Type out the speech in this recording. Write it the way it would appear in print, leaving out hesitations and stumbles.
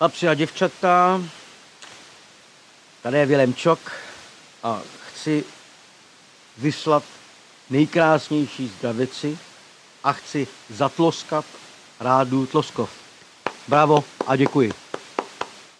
Chlapci a děvčata, tady je Vilém Čok a chci vyslat nejkrásnější zdravici a chci zatloskat rádu Tloskov. Bravo a děkuji.